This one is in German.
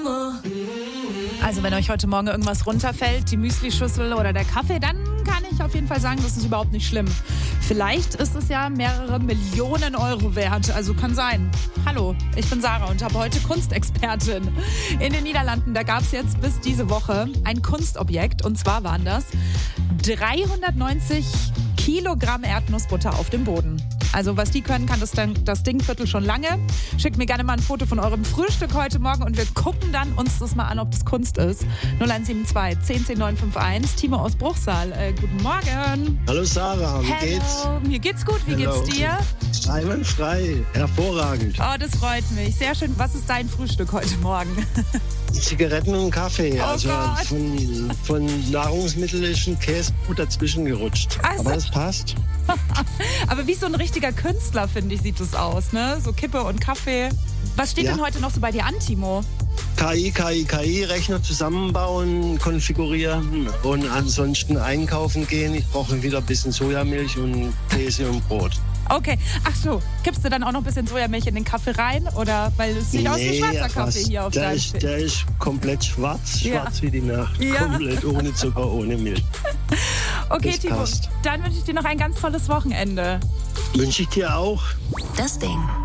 Also wenn euch heute Morgen irgendwas runterfällt, die Müslischüssel oder der Kaffee, dann kann ich auf jeden Fall sagen, das ist überhaupt nicht schlimm. Vielleicht ist es ja mehrere Millionen Euro wert, also kann sein. Hallo, ich bin Sarah und habe heute Kunstexpertin. In den Niederlanden, da gab es jetzt bis diese Woche ein Kunstobjekt und zwar waren das 390 Kilogramm Erdnussbutter auf dem Boden. Also was die können, kann das Dingviertel schon lange. Schickt mir gerne mal ein Foto von eurem Frühstück heute Morgen und wir gucken dann uns das mal an, ob das Kunst ist. 0172 10 10 951. Timo aus Bruchsal. Guten Morgen. Hallo Sarah, wie geht's? Mir geht's gut, wie geht's dir? Einwandfrei, hervorragend. Oh, das freut mich. Sehr schön. Was ist dein Frühstück heute Morgen? Zigaretten und Kaffee. Oh also Gott. von Nahrungsmittel ist ein Käsebrot dazwischen gerutscht. Also. Aber das passt. Aber wie so ein richtiger Künstler, finde ich, sieht es aus, ne? So Kippe und Kaffee. Was steht denn heute noch so bei dir an, Timo? KI, Rechner zusammenbauen, konfigurieren und ansonsten einkaufen gehen. Ich brauche wieder ein bisschen Sojamilch und Käse und Brot. Okay, ach so, gibst du dann auch noch ein bisschen Sojamilch in den Kaffee rein? Oder, weil es sieht aus wie schwarzer Kaffee hier auf deinem Tisch. Der ist komplett schwarz wie die Nacht. Ja. Komplett ohne Zucker, ohne Milch. Okay, Das Timo, passt. dann wünsche ich dir noch ein ganz tolles Wochenende. Wünsche ich dir auch. Das Ding.